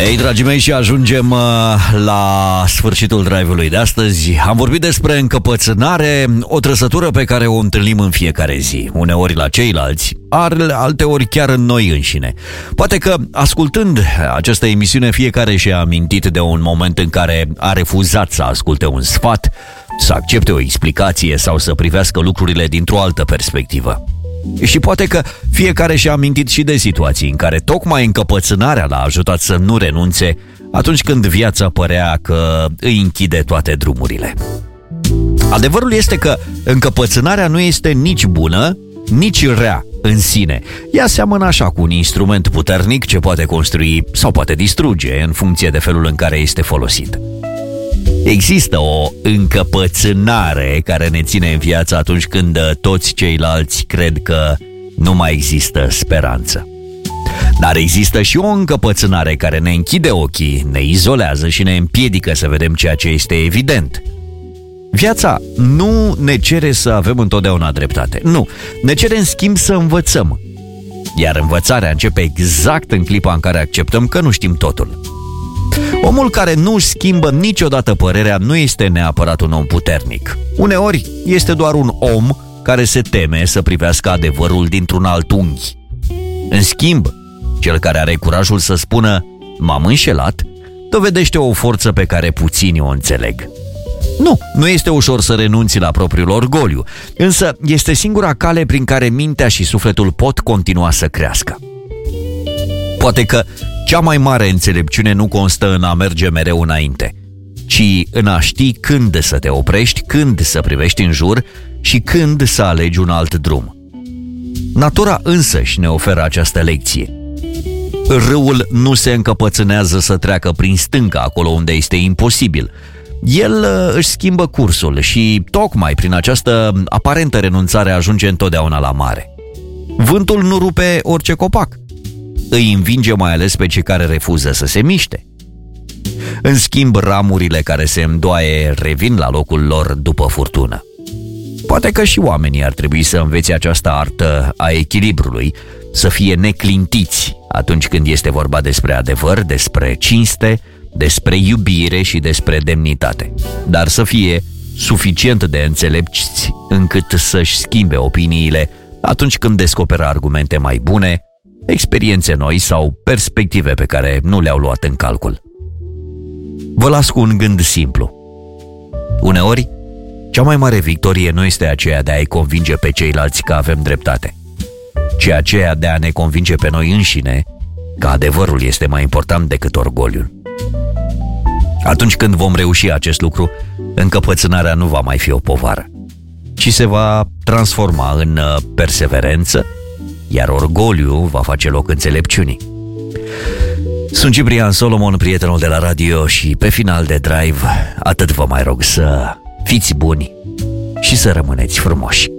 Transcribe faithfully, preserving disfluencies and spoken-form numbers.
Ei, dragii mei, și ajungem uh, la sfârșitul drive-ului de astăzi. Am vorbit despre încăpățânare, o trăsătură pe care o întâlnim în fiecare zi, uneori la ceilalți, alteori chiar în noi înșine. Poate că, ascultând această emisiune, fiecare și-a amintit de un moment în care a refuzat să asculte un sfat, să accepte o explicație sau să privească lucrurile dintr-o altă perspectivă. Și poate că fiecare și-a amintit și de situații în care tocmai încăpățânarea l-a ajutat să nu renunțe atunci când viața părea că îi închide toate drumurile. Adevărul este că încăpățânarea nu este nici bună, nici rea în sine. Ea seamănă așa cu un instrument puternic ce poate construi sau poate distruge în funcție de felul în care este folosit. Există o încăpățânare care ne ține în viață atunci când toți ceilalți cred că nu mai există speranță. Dar există și o încăpățânare care ne închide ochii, ne izolează și ne împiedică să vedem ceea ce este evident. Viața nu ne cere să avem întotdeauna dreptate. Nu, ne cere în schimb să învățăm. Iar învățarea începe exact în clipa în care acceptăm că nu știm totul. Omul care nu își schimbă niciodată părerea nu este neapărat un om puternic. Uneori este doar un om care se teme să privească adevărul dintr-un alt unghi. În schimb, cel care are curajul să spună "m-am înșelat" dovedește o forță pe care puțini o înțeleg. Nu, nu este ușor să renunți la propriul orgoliu, însă este singura cale prin care mintea și sufletul pot continua să crească. Poate că cea mai mare înțelepciune nu constă în a merge mereu înainte, ci în a ști când să te oprești, când să privești în jur și când să alegi un alt drum. Natura însăși ne oferă această lecție. Râul nu se încăpățânează să treacă prin stânca acolo unde este imposibil. El își schimbă cursul și tocmai prin această aparentă renunțare ajunge întotdeauna la mare. Vântul nu rupe orice copac. Îi învinge mai ales pe cei care refuză să se miște. În schimb, ramurile care se îndoaie revin la locul lor după furtună. Poate că și oamenii ar trebui să învețe această artă a echilibrului, să fie neclintiți atunci când este vorba despre adevăr, despre cinste, despre iubire și despre demnitate, dar să fie suficient de înțelepți încât să-și schimbe opiniile atunci când descoperă argumente mai bune, experiențe noi sau perspective pe care nu le-au luat în calcul. Vă las cu un gând simplu. Uneori, cea mai mare victorie nu este aceea de a-i convinge pe ceilalți că avem dreptate, ci aceea de a ne convinge pe noi înșine că adevărul este mai important decât orgoliul. Atunci când vom reuși acest lucru, încăpățânarea nu va mai fi o povară, ci se va transforma în perseverență, iar orgoliul va face loc înțelepciunii. Sunt Ciprian Solomon, prietenul de la radio, și pe final de drive atât vă mai rog: să fiți buni și să rămâneți frumoși.